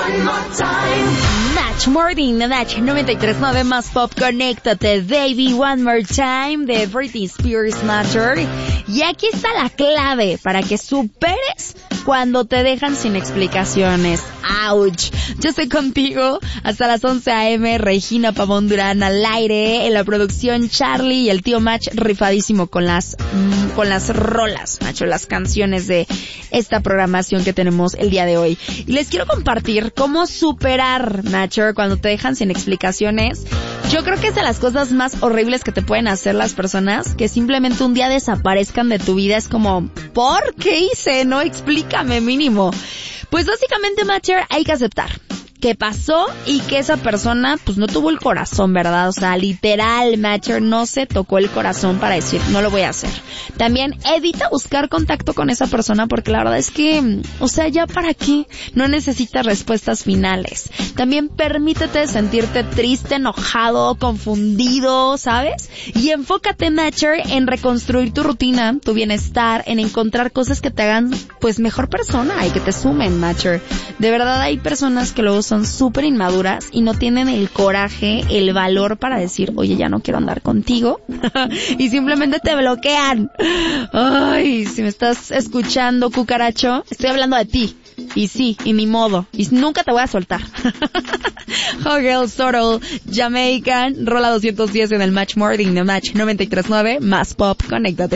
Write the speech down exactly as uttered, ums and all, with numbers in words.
Match Morning, The Match noventa y tres punto nueve más Pop, conéctate, baby, one more time, de Britney Spears, Matter. Y aquí está la clave para que superes cuando te dejan sin explicaciones. ¡Ouch! Yo estoy contigo hasta las once a eme, Regina Pavón Durán al aire, en la producción Charlie y el tío Match rifadísimo con las, mm, con las rolas, macho, las canciones de esta programación que tenemos el día de hoy. Y les quiero compartir cómo superar, macho, cuando te dejan sin explicaciones. Yo creo que es de las cosas más horribles que te pueden hacer las personas, que simplemente un día desaparezcan de tu vida. Es como, ¿por qué hice? No, explícame mínimo. Pues básicamente, Matcher, hay que aceptar que pasó y que esa persona pues no tuvo el corazón, ¿verdad? O sea, literal, Matcher, no se tocó el corazón para decir, no lo voy a hacer. También evita buscar contacto con esa persona porque la verdad es que, o sea, ya para qué, no necesitas respuestas finales. También permítete sentirte triste, enojado, confundido, ¿sabes? Y enfócate, Matcher, en reconstruir tu rutina, tu bienestar, en encontrar cosas que te hagan pues mejor persona y que te sumen, Matcher. De verdad hay personas que luego son súper inmaduras y no tienen el coraje, el valor para decir, oye, ya no quiero andar contigo. Y simplemente te bloquean. Ay, si me estás escuchando, cucaracho, estoy hablando de ti. Y sí, y ni modo. Y nunca te voy a soltar. Oh Girl, Sorrel, Jamaican, rola doscientos diez en el Match Morning, de Match noventa y tres punto nueve, más Pop, conéctate.